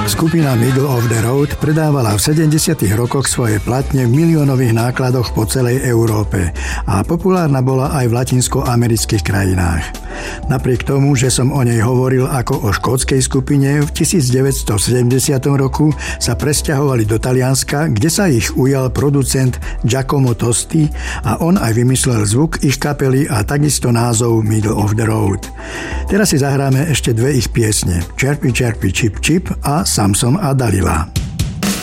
Skupina Middle of the Road predávala v 70. rokoch svoje platne v miliónových nákladoch po celej Európe a populárna bola aj v latinskoamerických krajinách. Napriek tomu, že som o nej hovoril ako o škótskej skupine, v 1970 roku sa presťahovali do Talianska, kde sa ich ujal producent Giacomo Tosti a on aj vymyslel zvuk ich kapely a takisto názov Middle of the Road. Teraz si zahráme ešte dve ich piesne, Chirpy Chirpy Chip Chip a Samson a Dalila.